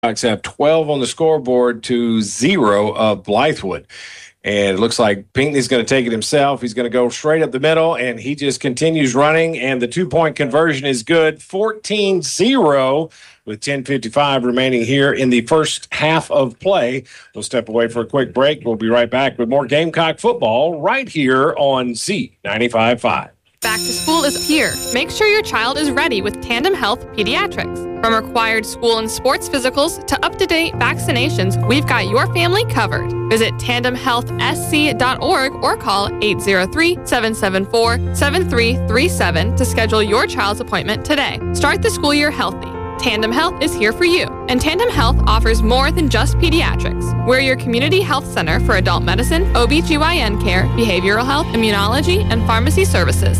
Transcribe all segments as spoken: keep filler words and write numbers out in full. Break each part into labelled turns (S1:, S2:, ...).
S1: Gamecocks have twelve on the scoreboard to zero of Blythewood. And it looks like Pinckney's going to take it himself. He's going to go straight up the middle, and he just continues running, and the two-point conversion is good, fourteen zero with ten fifty-five remaining here in the first half of play. We'll step away for a quick break. We'll be right back with more Gamecock football right here on Z ninety-five point five.
S2: Back to school is here. Make sure your child is ready with Tandem Health Pediatrics. From required school and sports physicals to up-to-date vaccinations, we've got your family covered. Visit tandem health s c dot org or call eight zero three, seven seven four, seven three three seven to schedule your child's appointment today. Start the school year healthy. Tandem Health is here for you, and Tandem Health offers more than just pediatrics. We're your community health center for adult medicine, O B G Y N care, behavioral health, immunology, and pharmacy services.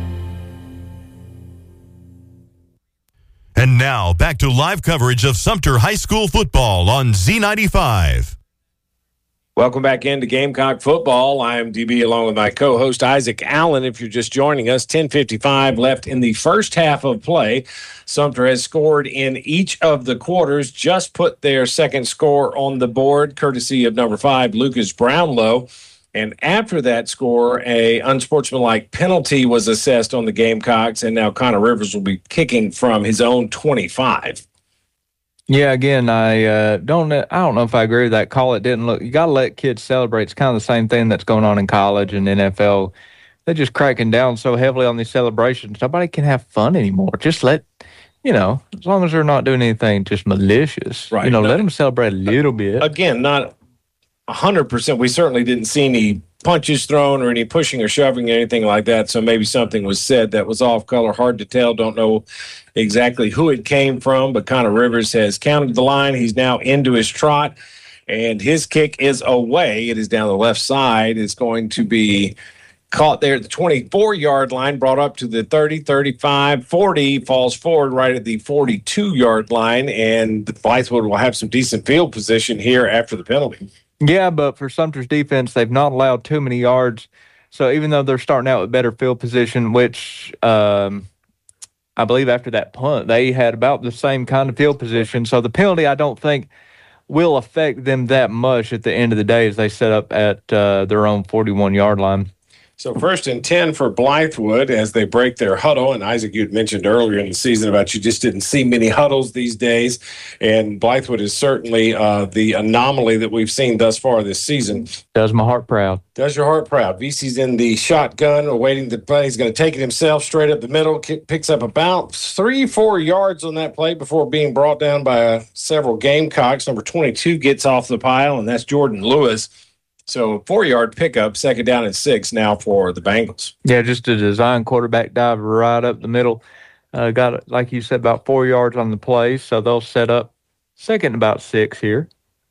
S3: And now, back to live coverage of Sumter High School football on Z ninety-five.
S1: Welcome back into Gamecock football. I am D B along with my co-host Isaac Allen. If you're just joining us, ten fifty-five left in the first half of play. Sumter has scored in each of the quarters, just put their second score on the board, courtesy of number five, Lucas Brownlow. And after that score, a unsportsmanlike penalty was assessed on the Gamecocks, and now Connor Rivers will be kicking from his own twenty-five.
S4: Yeah, again, I uh, don't. I don't know if I agree with that call. It didn't look. You got to let kids celebrate. It's kind of the same thing that's going on in college and N F L. They're just cracking down so heavily on these celebrations. Nobody can have fun anymore. Just let, you know, as long as they're not doing anything just malicious.
S1: Right.
S4: You know,
S1: no,
S4: let them celebrate a little bit.
S1: Again, not one hundred percent. We certainly didn't see any punches thrown or any pushing or shoving or anything like that. So maybe something was said that was off color. Hard to tell. Don't know exactly who it came from, but Connor Rivers has counted the line. He's now into his trot, and his kick is away. It is down the left side. It's going to be caught there at the twenty-four-yard line, brought up to the thirty, thirty-five, forty, falls forward right at the forty-two-yard line, and Blythewood will have some decent field position here after the penalty.
S4: Yeah, but for Sumter's defense, they've not allowed too many yards. So even though they're starting out with better field position, which um, I believe after that punt, they had about the same kind of field position. So the penalty, I don't think, will affect them that much at the end of the day as they set up at uh, their own forty-one-yard line.
S1: So first and ten for Blythewood as they break their huddle. And Isaac, you'd mentioned earlier in the season about you just didn't see many huddles these days. And Blythewood is certainly uh, the anomaly that we've seen thus far this season.
S4: Does my heart proud.
S1: Does your heart proud. V C's in the shotgun, awaiting the play. He's going to take it himself straight up the middle. Picks up about three, four yards on that play before being brought down by uh, several Gamecocks. Number twenty-two gets off the pile, and that's Jordan Lewis. So four-yard pickup, second down and six now for the Bengals.
S4: Yeah, just a design quarterback dive right up the middle. Uh, got, like you said, about four yards on the play, so they'll set up second about six here.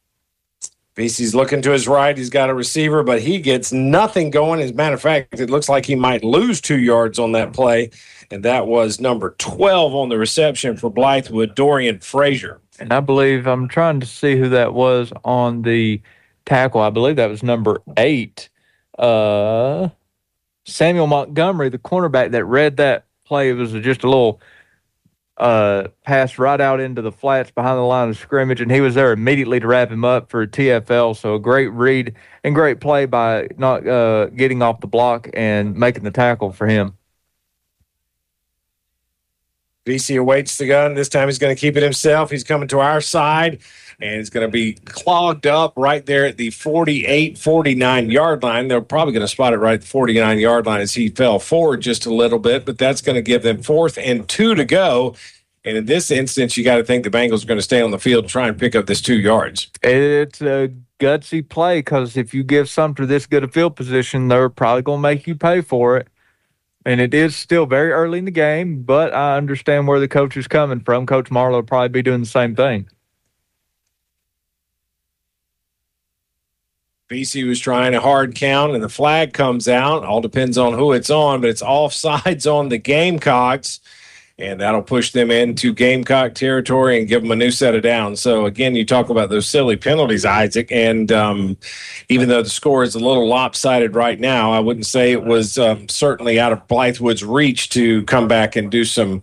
S1: V C's looking to his right. He's got a receiver, but he gets nothing going. As a matter of fact, it looks like he might lose two yards on that play, and that was number twelve on the reception for Blythewood, Dorian Frazier.
S4: And I believe, I'm trying to see who that was on the tackle. I believe that was number eight. Uh, Samuel Montgomery, the cornerback that read that play. It was just a little uh, pass right out into the flats behind the line of scrimmage, and he was there immediately to wrap him up for T F L. So a great read and great play by not uh, getting off the block and making the tackle for him.
S1: V C awaits the gun. This time he's going to keep it himself. He's coming to our side, and it's going to be clogged up right there at the forty-eight, forty-nine-yard line. They're probably going to spot it right at the forty-nine-yard line as he fell forward just a little bit, but that's going to give them fourth and two to go. And in this instance, you got to think the Bengals are going to stay on the field and try and pick up this two yards.
S4: It's a gutsy play because if you give Sumter this good a field position, they're probably going to make you pay for it. And it is still very early in the game, but I understand where the coach is coming from. Coach Marlowe will probably be doing the same thing.
S1: V C was trying a hard count, and the flag comes out. All depends on who it's on, but it's offsides on the Gamecocks. And that'll push them into Gamecock territory and give them a new set of downs. So, again, you talk about those silly penalties, Isaac, and um, even though the score is a little lopsided right now, I wouldn't say it was um, certainly out of Blythewood's reach to come back and do some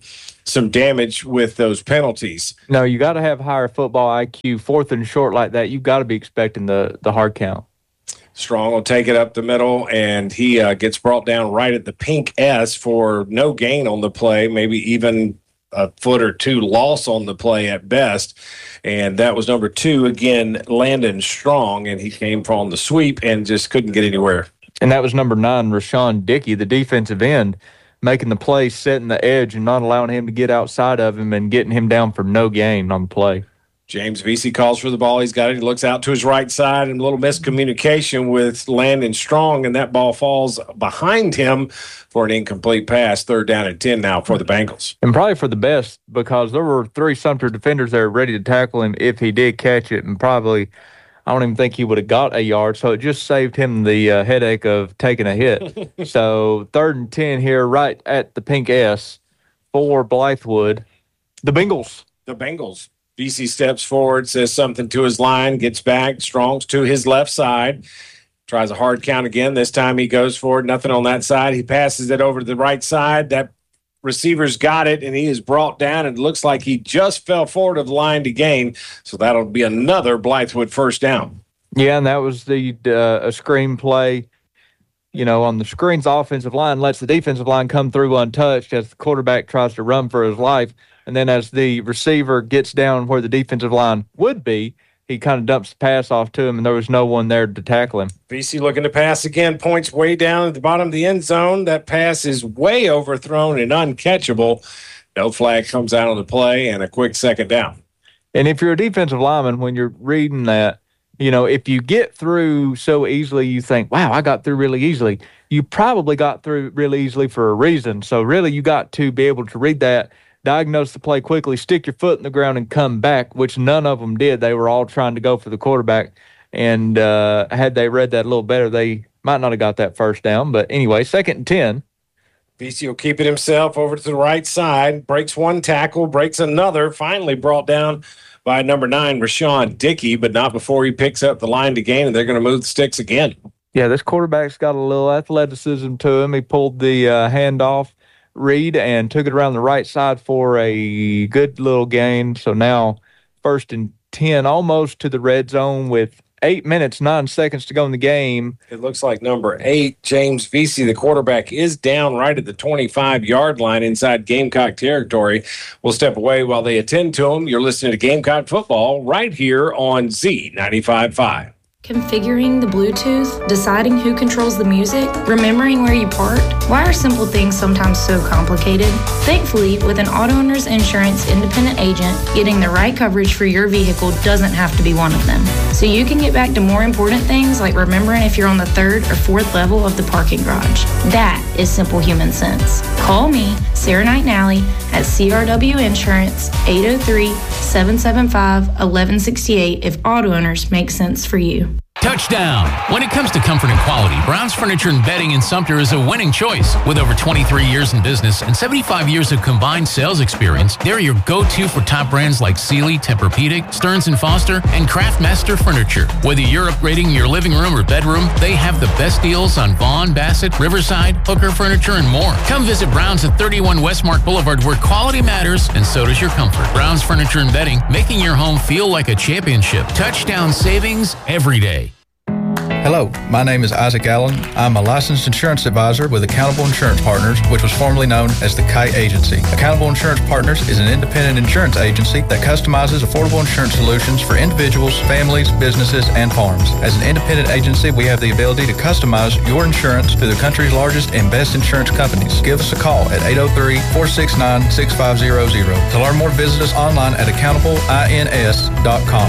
S1: some damage with those penalties.
S4: No, you got to have higher football I Q. Fourth and short like that, you've got to be expecting the, the hard count.
S1: Strong will take it up the middle, and he uh, gets brought down right at the pink S for no gain on the play, maybe even a foot or two loss on the play at best. And that was number two, again, Landon Strong, and he came from the sweep and just couldn't get anywhere.
S4: And that was number nine, Rashawn Dickey, the defensive end, making the play, setting the edge, and not allowing him to get outside of him and getting him down for no gain on the play.
S1: James Vesey calls for the ball. He's got it. He looks out to his right side, and a little miscommunication with Landon Strong, and that ball falls behind him for an incomplete pass. Third down and ten now for the Bengals.
S4: And probably for the best, because there were three Sumter defenders there ready to tackle him if he did catch it, and probably I don't even think he would have got a yard, so it just saved him the uh, headache of taking a hit. So third and ten here right at the pink S for Blythewood. The Bengals.
S1: The Bengals. Vesey steps forward, says something to his line, gets back. Strong's to his left side. Tries a hard count again. This time he goes forward. Nothing on that side. He passes it over to the right side. That receiver's got it, and he is brought down. It looks like he just fell forward of the line to gain. So that'll be another Blythewood first down.
S4: Yeah, and that was the uh, a screen play. You know, on the screens, the offensive line lets the defensive line come through untouched as the quarterback tries to run for his life. And then as the receiver gets down where the defensive line would be, he kind of dumps the pass off to him, and there was no one there to tackle him.
S1: Vesey looking to pass again, points way down at the bottom of the end zone. That pass is way overthrown and uncatchable. No flag comes out on the play, and a quick second down.
S4: And if you're a defensive lineman, when you're reading that, you know, if you get through so easily, you think, wow, I got through really easily. You probably got through really easily for a reason. So really you got to be able to read that, diagnose the play quickly, stick your foot in the ground and come back, which none of them did. They were all trying to go for the quarterback. And uh, had they read that a little better, they might not have got that first down. But anyway, second and ten.
S1: Vesey will keep it himself over to the right side, breaks one tackle, breaks another, finally brought down by number nine, Rashawn Dickey, but not before he picks up the line to gain, and they're going to move the sticks again.
S4: Yeah, this quarterback's got a little athleticism to him. He pulled the uh, handoff read and took it around the right side for a good little gain. So now first and ten, almost to the red zone with eight minutes, nine seconds to go in the game.
S1: It looks like number eight, James Vesey, the quarterback, is down right at the twenty-five-yard line inside Gamecock territory. We'll step away while they attend to him. You're listening to Gamecock Football right here on Z ninety-five point five.
S5: Configuring the Bluetooth, deciding who controls the music, remembering where you parked. Why are simple things sometimes so complicated? Thankfully, with an Auto Owners Insurance independent agent, getting the right coverage for your vehicle doesn't have to be one of them. So you can get back to more important things like remembering if you're on the third or fourth level of the parking garage. That is simple human sense. Call me, Sarah Knight Nally, at C R W Insurance, eight oh three, seven seven five, one one six eight if auto owners make sense for you.
S6: Touchdown! When it comes to comfort and quality, Brown's Furniture and Bedding in Sumter is a winning choice. With over twenty-three years in business and seventy-five years of combined sales experience, they're your go-to for top brands like Sealy, Tempur-Pedic, Stearns and Foster, and Craftmaster Furniture. Whether you're upgrading your living room or bedroom, they have the best deals on Vaughn, Bassett, Riverside, Hooker Furniture, and more. Come visit Brown's at thirty-one Westmark Boulevard, where quality matters and so does your comfort. Brown's Furniture and Bedding, making your home feel like a championship. Touchdown savings every day.
S7: Hello, my name is Isaac Allen. I'm a licensed insurance advisor with Accountable Insurance Partners, which was formerly known as the Kite Agency. Accountable Insurance Partners is an independent insurance agency that customizes affordable insurance solutions for individuals, families, businesses, and farms. As an independent agency, we have the ability to customize your insurance through the country's largest and best insurance companies. Give us a call at eight oh three, four six nine, six five zero zero. To learn more, visit us online at accountable ins dot com.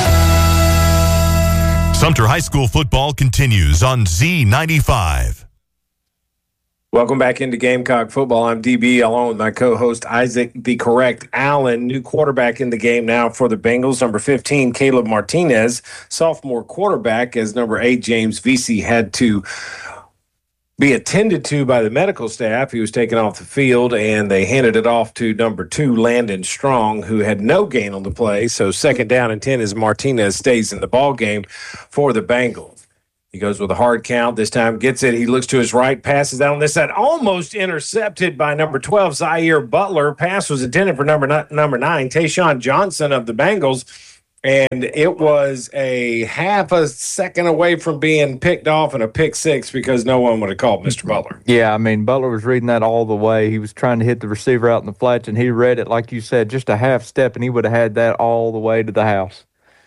S3: Sumter High School football continues on Z ninety-five.
S1: Welcome back into Gamecock Football. I'm D B along with my co-host Isaac the Correct Allen. New quarterback in the game now for the Bengals. Number fifteen, Caleb Martinez, sophomore quarterback, as number eight, James Vesey, had to be attended to by the medical staff. He was taken off the field, and they handed it off to number two, Landon Strong, who had no gain on the play. So second down and ten as Martinez stays in the ball game for the Bengals. He goes with a hard count. This time gets it. He looks to his right, passes down this side, almost intercepted by number twelve, Zaire Butler. Pass was intended for number number nine, Tayshawn Johnson of the Bengals. And it was a half a second away from being picked off and a pick six because no one would have called Mister Butler.
S4: Yeah, I mean, Butler was reading that all the way. He was trying to hit the receiver out in the flats, and he read it, like you said, just a half step, and he would have had that all the way to the house.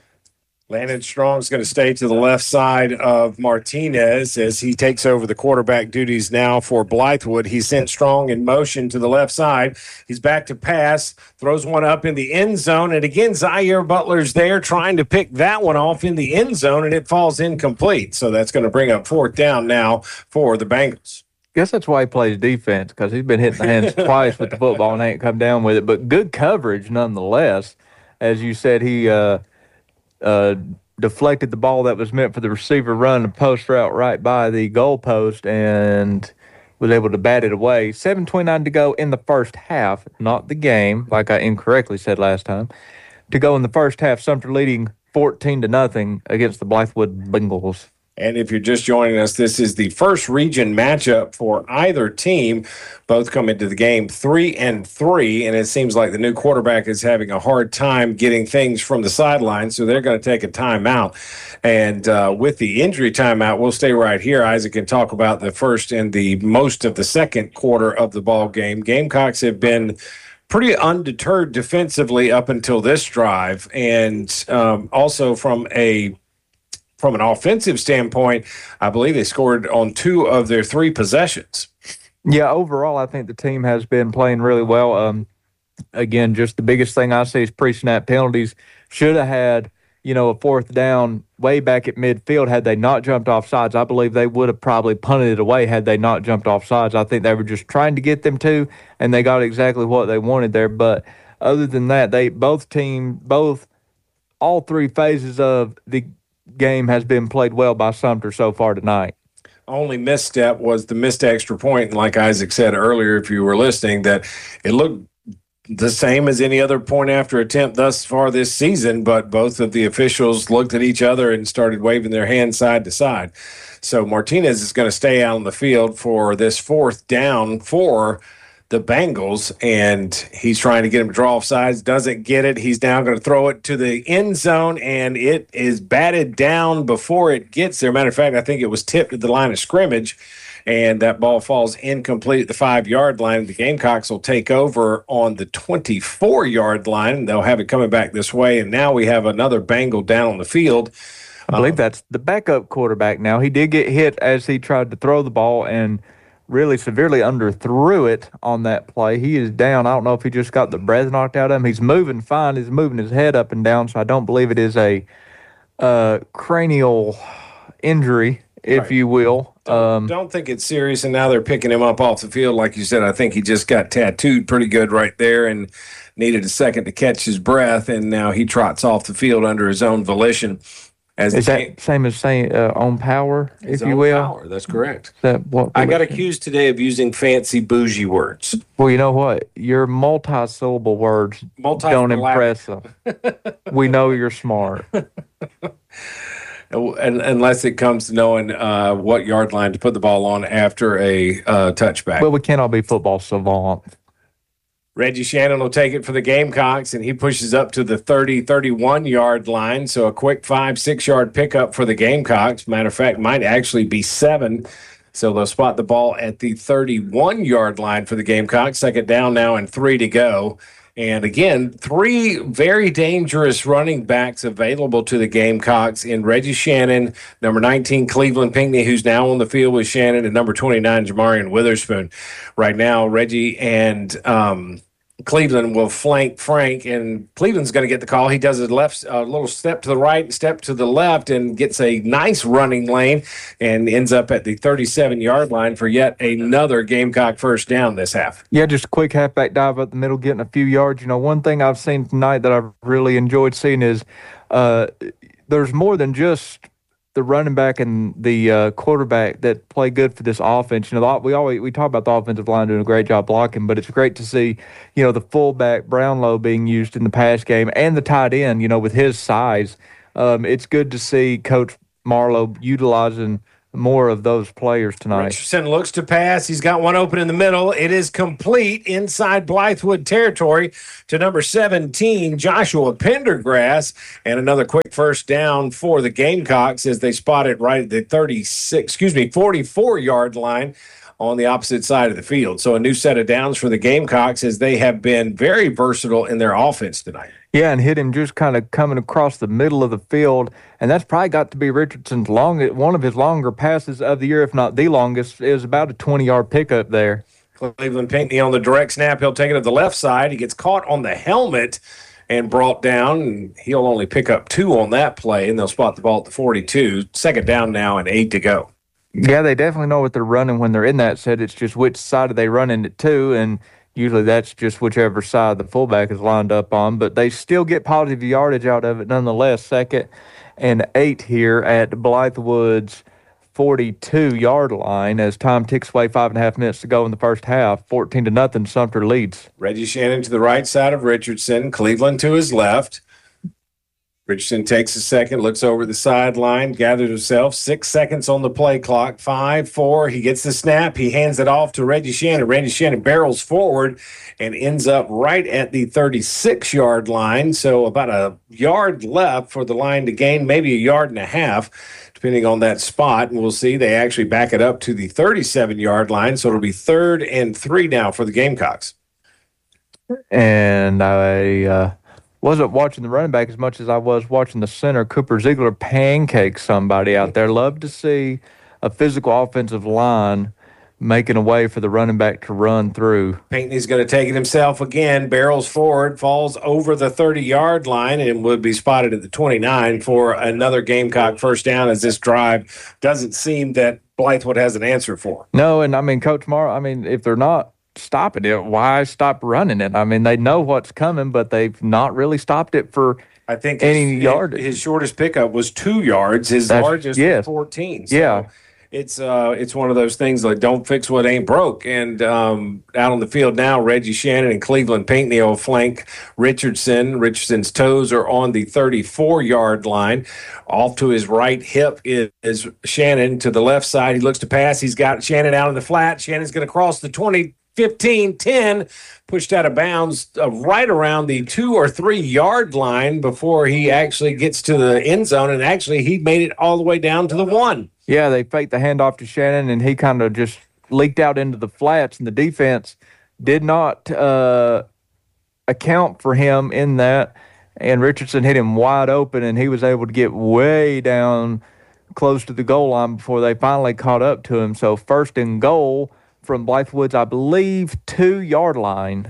S1: Landon Strong's going to stay to the left side of Martinez as he takes over the quarterback duties now for Blythewood. He sent Strong in motion to the left side. He's back to pass, throws one up in the end zone, and again, Zaire Butler's there trying to pick that one off in the end zone, and it falls incomplete. So that's going to bring up fourth down now for the Bengals.
S4: Guess that's why he plays defense, because he's been hitting the hands twice with the football and ain't come down with it. But good coverage nonetheless. As you said, he uh, – Uh, deflected the ball that was meant for the receiver run, a post route right by the goal post, and was able to bat it away. seven twenty-nine to go in the first half, not the game, like I incorrectly said last time. To go in the first half, Sumter leading fourteen to nothing against the Blythewood Bengals.
S1: And if you're just joining us, this is the first region matchup for either team. Both come into the game three and three, and it seems like the new quarterback is having a hard time getting things from the sideline, so they're going to take a timeout. And uh, with the injury timeout, we'll stay right here. Isaac can talk about the first and the most of the second quarter of the ball game. Gamecocks have been pretty undeterred defensively up until this drive, and um, also from a From an offensive standpoint, I believe they scored on two of their three possessions.
S4: Yeah, overall, I think the team has been playing really well. Um, again, just the biggest thing I see is pre-snap penalties. Should have had, you know, a fourth down way back at midfield had they not jumped off sides. I believe they would have probably punted it away had they not jumped off sides. I think they were just trying to get them to, and they got exactly what they wanted there. But other than that, they both team, both, all three phases of the game has been played well by Sumter so far tonight.
S1: Only misstep was the missed extra point. And like Isaac said earlier, if you were listening, that it looked the same as any other point after attempt thus far this season, but both of the officials looked at each other and started waving their hands side to side. So Martinez is going to stay out on the field for this fourth down for the Bengals, and he's trying to get him to draw off sides, doesn't get it. He's now going to throw it to the end zone, and it is batted down before it gets there. Matter of fact, I think it was tipped at the line of scrimmage, and that ball falls incomplete at the five-yard line. The Gamecocks will take over on the twenty-four-yard line, and they'll have it coming back this way, and now we have another Bengal down on the field.
S4: I believe um, that's the backup quarterback now. He did get hit as he tried to throw the ball, and really severely underthrew it on that play. He is down. I don't know if he just got the breath knocked out of him. He's moving fine. He's moving his head up and down, so I don't believe it is a uh, cranial injury, if right. you will.
S1: Don't,
S4: um,
S1: don't think it's serious, and now they're picking him up off the field. Like you said, I think he just got tattooed pretty good right there and needed a second to catch his breath, and now he trots off the field under his own volition. As
S4: is that game, same as saying uh, on power, if you will?
S1: Power, that's correct.
S4: Is that what
S1: I got accused today of using fancy bougie words.
S4: Well, you know what? Your multi-syllable words don't impress us. We know you're smart.
S1: And, unless it comes to knowing uh, what yard line to put the ball on after a uh, touchback.
S4: Well, we can't all be football savants.
S1: Reggie Shannon will take it for the Gamecocks, and he pushes up to the thirty, thirty-one-yard line. So a quick five, six-yard pickup for the Gamecocks. Matter of fact, might actually be seven. So they'll spot the ball at the thirty-one-yard line for the Gamecocks. Second down now and three to go. And again, three very dangerous running backs available to the Gamecocks in Reggie Shannon, number nineteen, Cleveland Pinckney, who's now on the field with Shannon, and number twenty-nine, Jamarian Witherspoon. Right now, Reggie and um, Cleveland will flank Frank, and Cleveland's going to get the call. He does a left, a little step to the right, step to the left, and gets a nice running lane, and ends up at the thirty-seven-yard line for yet another Gamecock first down this half.
S4: Yeah, just a quick halfback dive up the middle, getting a few yards. You know, one thing I've seen tonight that I've really enjoyed seeing is uh, there's more than just the running back and the uh, quarterback that play good for this offense. You know, we always we talk about the offensive line doing a great job blocking, but it's great to see, you know, the fullback Brownlow being used in the pass game and the tight end, you know, with his size. Um, it's good to see Coach Marlowe utilizing more of those players tonight.
S1: Richardson looks to pass. He's got one open in the middle. It is complete inside Blythewood territory to number seventeen, Joshua Pendergrass. And another quick first down for the Gamecocks as they spot it right at the thirty-six, excuse me, forty-four-yard line on the opposite side of the field. So a new set of downs for the Gamecocks as they have been very versatile in their offense tonight.
S4: Yeah, and hit him just kind of coming across the middle of the field, and that's probably got to be Richardson's long, one of his longer passes of the year, if not the longest. It was about a twenty-yard pickup there.
S1: Cleveland Pinckney on the direct snap. He'll take it to the left side. He gets caught on the helmet and brought down, and he'll only pick up two on that play, and they'll spot the ball at the forty-two. Second down now and eight to go.
S4: Yeah, they definitely know what they're running when they're in that set. It's just which side are they running it to, and usually that's just whichever side the fullback is lined up on. But they still get positive yardage out of it nonetheless. Second and eight here at Blythewood's forty-two-yard line as time ticks away, five and a half minutes to go in the first half. fourteen to nothing, Sumter leads.
S1: Reggie Shannon to the right side of Richardson. Cleveland to his left. Richardson takes a second, looks over the sideline, gathers himself. Six seconds on the play clock. Five, four. He gets the snap. He hands it off to Reggie Shannon. Reggie Shannon barrels forward and ends up right at the thirty-six-yard line. So about a yard left for the line to gain, maybe a yard and a half, depending on that spot. And we'll see they actually back it up to the thirty-seven-yard line. So it'll be third and three now for the Gamecocks.
S4: And I... Uh... wasn't watching the running back as much as I was watching the center. Cooper Ziegler pancake somebody out there. Love to see a physical offensive line making a way for the running back to run through.
S1: Pinckney's going to take it himself again, barrels forward, falls over the thirty-yard line, and would be spotted at the twenty-nine for another Gamecock first down as this drive doesn't seem that Blythewood has an answer for.
S4: No, and I mean, Coach Morrow, I mean, if they're not stopping it, why stop running it? I mean, they know what's coming, but they've not really stopped it for
S1: I think
S4: any
S1: his,
S4: yard.
S1: His shortest pickup was two yards. His
S4: That's,
S1: largest
S4: yes.
S1: was fourteen. So
S4: yeah.
S1: It's uh, it's one of those things like don't fix what ain't broke. And um, out on the field now, Reggie Shannon and Cleveland Pinckney will flank Richardson. Richardson's toes are on the thirty-four-yard line. Off to his right hip is, is Shannon. To the left side, he looks to pass. He's got Shannon out in the flat. Shannon's going to cross the twenty. fifteen ten, pushed out of bounds uh, right around the two or three yard line before he actually gets to the end zone. And actually, he made it all the way down to the one.
S4: Yeah, they faked the handoff to Shannon, and he kind of just leaked out into the flats, and the defense did not uh, account for him in that. And Richardson hit him wide open, and he was able to get way down close to the goal line before they finally caught up to him. So first and goal from Blythewood's, I believe, two-yard line.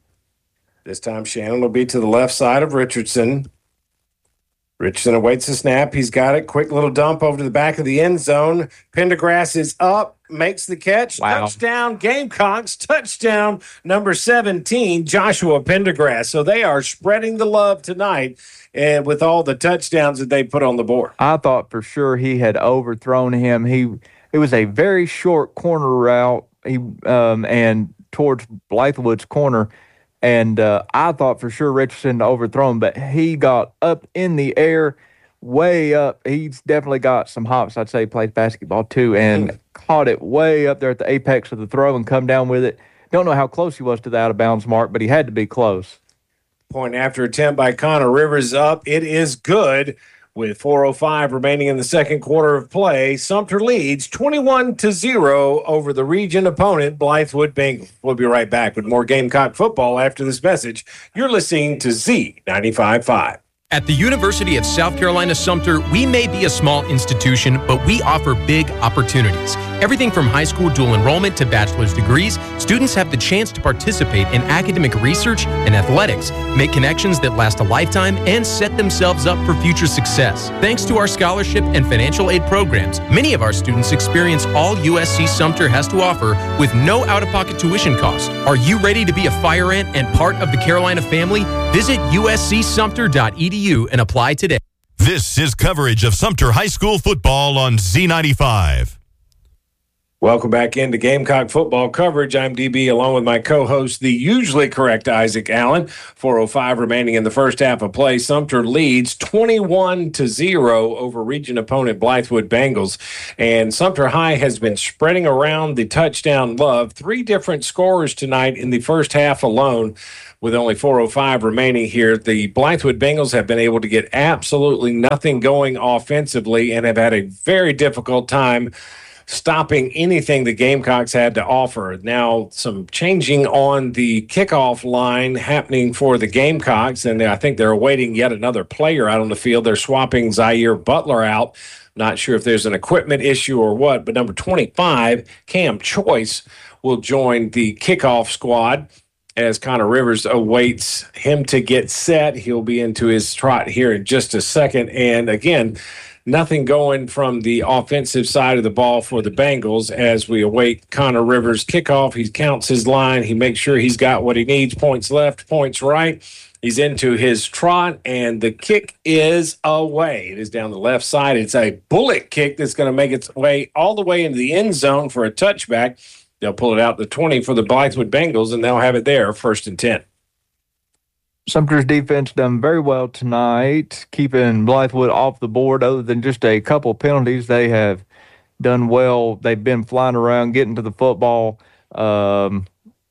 S1: This time Shannon will be to the left side of Richardson. Richardson awaits the snap. He's got it. Quick little dump over to the back of the end zone. Pendergrass is up, makes the catch.
S4: Wow.
S1: Touchdown, Gamecocks. Touchdown, number seventeen, Joshua Pendergrass. So they are spreading the love tonight and with all the touchdowns that they put on the board.
S4: I thought for sure he had overthrown him. He It was a very short corner route. He um, and towards Blythewood's corner, and uh, I thought for sure Richardson overthrown, but he got up in the air, way up. He's definitely got some hops. I'd say he plays basketball too, and mm. caught it way up there at the apex of the throw and come down with it. Don't know how close he was to the out of bounds mark, but he had to be close.
S1: Point after attempt by Connor Rivers up. It is good. With four oh five remaining in the second quarter of play, Sumter leads twenty-one to zero over the region opponent, Blythewood Bengals. We'll be right back with more Gamecock football after this message. You're listening to Z ninety-five point five.
S8: At the University of South Carolina Sumter, we may be a small institution, but we offer big opportunities. Everything from high school dual enrollment to bachelor's degrees, students have the chance to participate in academic research and athletics, make connections that last a lifetime, and set themselves up for future success. Thanks to our scholarship and financial aid programs, many of our students experience all U S C Sumter has to offer with no out-of-pocket tuition cost. Are you ready to be a fire ant and part of the Carolina family? Visit U S C Sumter dot E D U and apply today.
S3: This is coverage of Sumter High School football on Z ninety-five.
S1: Welcome back into Gamecock football coverage. I'm D B along with my co-host, the usually correct Isaac Allen. four oh five remaining in the first half of play. Sumter leads twenty-one to zero over region opponent Blythewood Bengals. And Sumter High has been spreading around the touchdown love. Three different scorers tonight in the first half alone. With only four oh five remaining here, the Blythewood Bengals have been able to get absolutely nothing going offensively and have had a very difficult time stopping anything the Gamecocks had to offer. Now, some changing on the kickoff line happening for the Gamecocks, and I think they're awaiting yet another player out on the field. They're swapping Zaire Butler out. Not sure if there's an equipment issue or what, but number twenty-five, Cam Choice, will join the kickoff squad as Connor Rivers awaits him to get set. He'll be into his trot here in just a second. And again, nothing going from the offensive side of the ball for the Bengals as we await Connor Rivers' kickoff. He counts his line. He makes sure he's got what he needs. Points left, points right. He's into his trot, and the kick is away. It is down the left side. It's a bullet kick that's going to make its way all the way into the end zone for a touchback. They'll pull it out the twenty for the Blythewood Bengals, and they'll have it there, first and ten.
S4: Sumter's defense done very well tonight, keeping Blythewood off the board. Other than just a couple penalties, they have done well. They've been flying around, getting to the football. Um,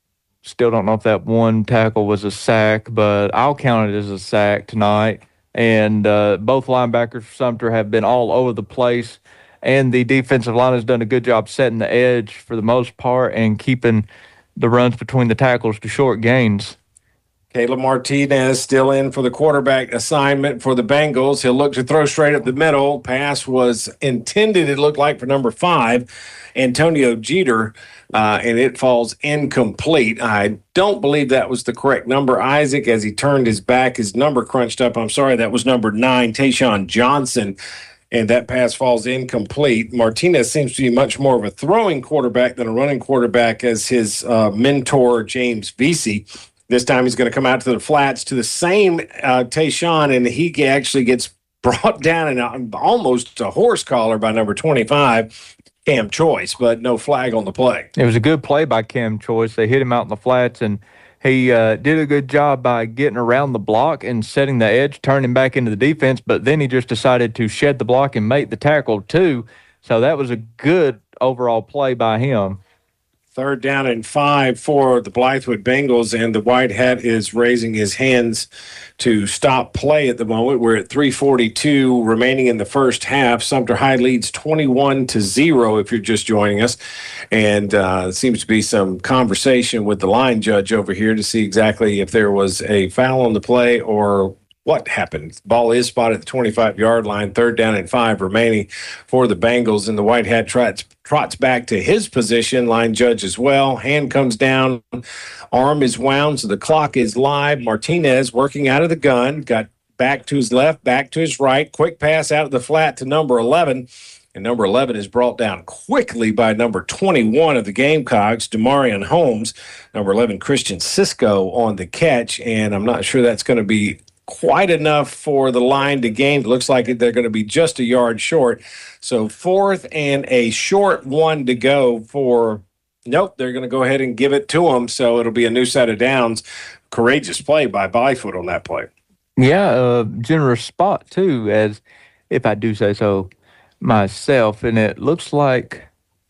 S4: still don't know if that one tackle was a sack, but I'll count it as a sack tonight. And uh, both linebackers for Sumter have been all over the place, and the defensive line has done a good job setting the edge for the most part and keeping the runs between the tackles to short gains.
S1: Caleb Martinez still in for the quarterback assignment for the Bengals. He'll look to throw straight up the middle. Pass was intended, it looked like, for number five, Antonio Jeter, uh, and it falls incomplete. I don't believe that was the correct number. Isaac, as he turned his back, his number crunched up. I'm sorry, that was number nine, Tayshawn Johnson, and that pass falls incomplete. Martinez seems to be much more of a throwing quarterback than a running quarterback, as his uh, mentor, James Vesey. This time he's going to come out to the flats to the same uh, Tayshawn, and he actually gets brought down in almost a horse collar by number twenty-five, Cam Choice, but no flag on the play.
S4: It was a good play by Cam Choice. They hit him out in the flats, and he uh, did a good job by getting around the block and setting the edge, turning back into the defense, but then he just decided to shed the block and make the tackle too. So that was a good overall play by him.
S1: Third down and five for the Blythewood Bengals, and the white hat is raising his hands to stop play at the moment. We're at three forty-two remaining in the first half. Sumter High leads twenty-one to zero if you're just joining us. And uh, there seems to be some conversation with the line judge over here to see exactly if there was a foul on the play or what happened. Ball is spotted at the twenty-five-yard line. Third down and five remaining for the Bengals, and the white hat trots, trots back to his position. Line judge as well. Hand comes down. Arm is wound, so the clock is live. Martinez working out of the gun. Got back to his left, back to his right. Quick pass out of the flat to number eleven. And number eleven is brought down quickly by number twenty-one of the Gamecocks, Demarion Holmes. Number eleven, Christian Cisco on the catch, and I'm not sure that's going to be quite enough for the line to gain. It looks like they're going to be just a yard short. So fourth and a short one to go for, nope, they're going to go ahead and give it to them. So it'll be a new set of downs. Courageous play by Blythewood on that play.
S4: Yeah, uh, generous spot too, as if I do say so myself. And it looks like,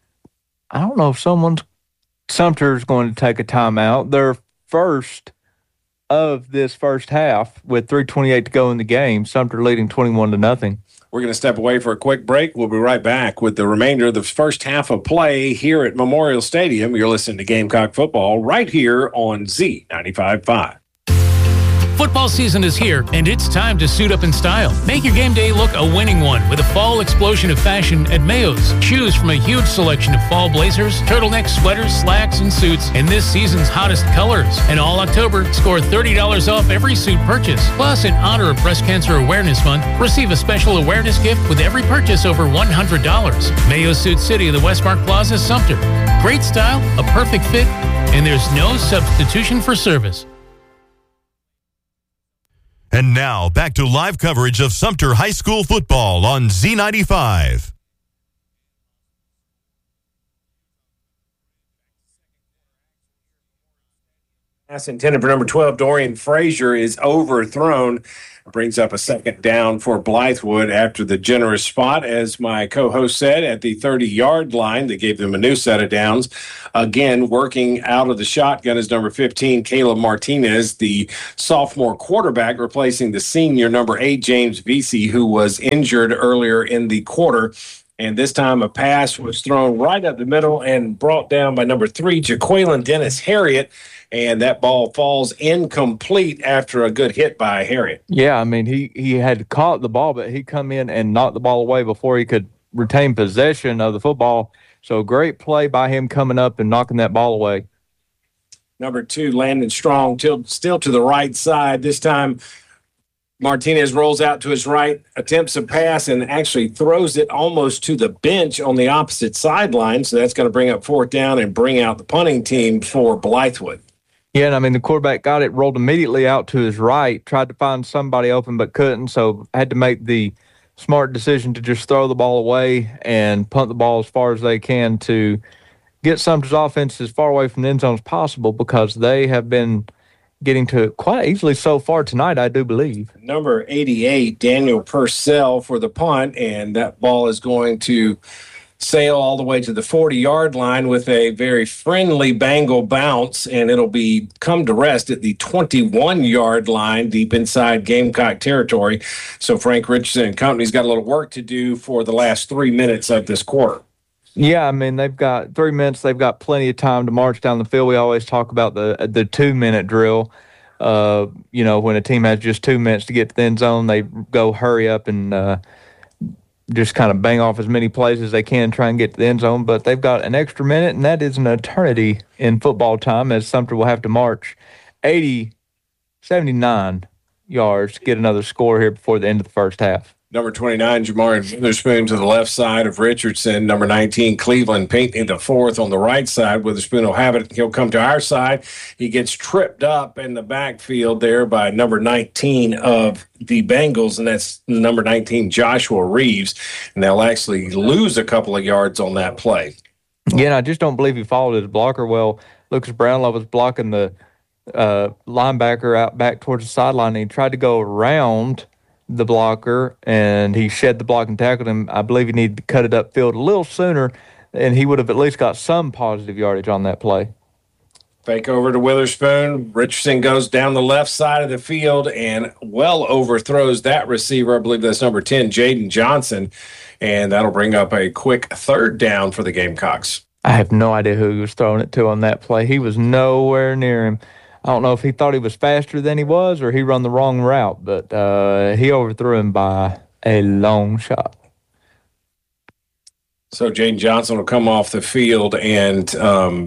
S4: I don't know if someone's, Sumter's going to take a timeout. Their first of this first half with three twenty-eight to go in the game. Sumter leading twenty-one to nothing.
S1: We're going to step away for a quick break. We'll be right back with the remainder of the first half of play here at Memorial Stadium. You're listening to Gamecock Football right here on Z ninety-five point five.
S6: Football season is here, and it's time to suit up in style. Make your game day look a winning one with a fall explosion of fashion at Mayo's. Choose from a huge selection of fall blazers, turtlenecks, sweaters, slacks, and suits in this season's hottest colors. And all October, score thirty dollars off every suit purchase. Plus, in honor of Breast Cancer Awareness Month, receive a special awareness gift with every purchase over one hundred dollars. Mayo's Suit City of the Westmark Plaza, Sumter. Great style, a perfect fit, and there's no substitution for service.
S3: And now, back to live coverage of Sumter High School football on Z ninety-five.
S1: Pass intended for number twelve, Dorian Frazier, is overthrown. Brings up a second down for Blythewood after the generous spot, as my co-host said, at the thirty-yard line. They gave them a new set of downs. Again, working out of the shotgun is number fifteen, Caleb Martinez, the sophomore quarterback, replacing the senior number eight, James Vesey, who was injured earlier in the quarter. And this time a pass was thrown right up the middle and brought down by number three, Jaqueline Dennis Harriet. And that ball falls incomplete after a good hit by Harriet.
S4: Yeah, I mean, he, he had caught the ball, but he come in and knocked the ball away before he could retain possession of the football. So great play by him coming up and knocking that ball away.
S1: Number two, Landon Strong, till, still to the right side. This time Martinez rolls out to his right, attempts a pass, and actually throws it almost to the bench on the opposite sideline. So that's going to bring up fourth down and bring out the punting team for Blythewood.
S4: Yeah, and I mean, the quarterback got it, rolled immediately out to his right, tried to find somebody open but couldn't, so had to make the smart decision to just throw the ball away and punt the ball as far as they can to get Sumter's offense as far away from the end zone as possible, because they have been getting to it quite easily so far tonight, I do believe.
S1: Number eighty-eight, Daniel Purcell, for the punt, and that ball is going to sail all the way to the forty-yard line with a very friendly Bengal bounce, and it'll be come to rest at the twenty-one-yard line deep inside Gamecock territory. So Frank Richardson and company's got a little work to do for the last three minutes of this quarter.
S4: Yeah, I mean, they've got three minutes. They've got plenty of time to march down the field. We always talk about the the two-minute drill. Uh, you know, when a team has just two minutes to get to the end zone, they go hurry up and uh, just kind of bang off as many plays as they can, try and get to the end zone. But they've got an extra minute, and that is an eternity in football time, as Sumter will have to march eighty, seventy-nine yards to get another score here before the end of the first half.
S1: Number twenty-nine, Jamari Witherspoon to the left side of Richardson. Number nineteen, Cleveland Pinckney, the fourth on the right side. Witherspoon will have it. He'll come to our side. He gets tripped up in the backfield there by number nineteen of the Bengals, and that's number nineteen, Joshua Reeves. And they'll actually lose a couple of yards on that play.
S4: Yeah, and I just don't believe he followed his blocker well. Lucas Brownlow was blocking the uh, linebacker out back towards the sideline, and he tried to go around the blocker, and he shed the block and tackled him. I believe he needed to cut it upfield a little sooner, and he would have at least got some positive yardage on that play.
S1: Fake over to Witherspoon. Richardson goes down the left side of the field and well overthrows that receiver. I believe that's number ten, Jaden Johnson, and that'll bring up a quick third down for the Gamecocks.
S4: I have no idea who he was throwing it to on that play. He was nowhere near him. I don't know if he thought he was faster than he was or he run the wrong route, but uh, he overthrew him by a long shot.
S1: So Jaden Johnson will come off the field, and um,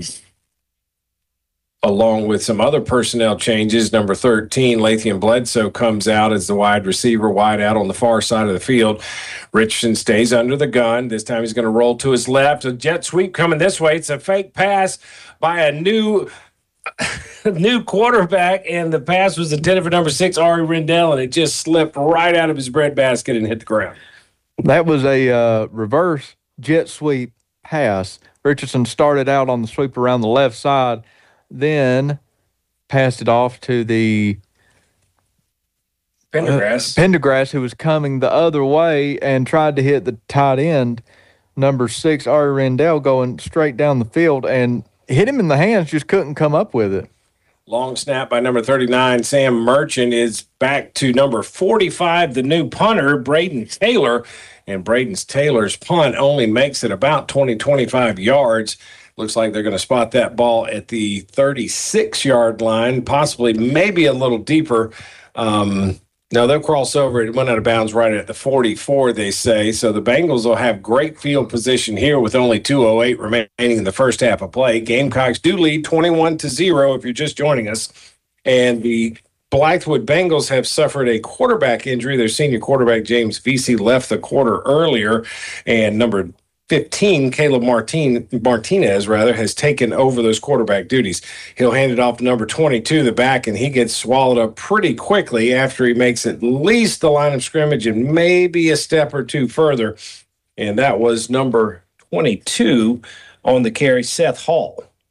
S1: along with some other personnel changes, number thirteen, Lathian Bledsoe, comes out as the wide receiver, wide out on the far side of the field. Richardson stays under the gun. This time he's going to roll to his left. A jet sweep coming this way. It's a fake pass by a new – new quarterback, and the pass was intended for number six, Ari Rendell, and it just slipped right out of his breadbasket and hit the ground.
S4: That was a uh, reverse jet sweep pass. Richardson started out on the sweep around the left side, then passed it off to the
S1: Pendergrass.
S4: Uh, Pendergrass, who was coming the other way and tried to hit the tight end, number six, Ari Rendell, going straight down the field, and hit him in the hands, just couldn't come up with it.
S1: Long snap by number thirty-nine, Sam Merchant, is back to number forty-five, the new punter, Braden Taylor. And Braden Taylor's punt only makes it about twenty, twenty-five yards. Looks like they're going to spot that ball at the thirty-six-yard line, possibly maybe a little deeper. Um, no, they'll cross over. It went out of bounds right at the forty-four, they say. So the Bengals will have great field position here with only two oh eight remaining in the first half of play. Gamecocks do lead twenty-one to zero if you're just joining us. And the Blythewood Bengals have suffered a quarterback injury. Their senior quarterback, James Vesey, left the quarter earlier. And number fifteen, Caleb Martin, Martinez, rather, has taken over those quarterback duties. He'll hand it off to number twenty-two, the back, and he gets swallowed up pretty quickly after he makes at least the line of scrimmage and maybe a step or two further. And that was number twenty-two on the carry, Seth Hall.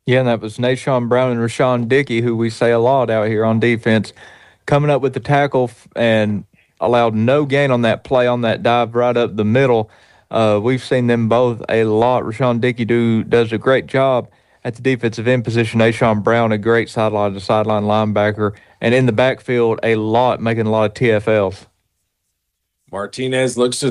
S4: Yeah, and that was Nashawn Brown and Rashawn Dickey, who we say a lot out here on defense, coming up with the tackle and allowed no gain on that play on that dive right up the middle. Uh, we've seen them both a lot. Rashawn Dickey do does a great job at the defensive end position. Nashawn Brown, a great sideline to sideline linebacker, and in the backfield a lot, making a lot of T F Ls.
S1: Martinez looks to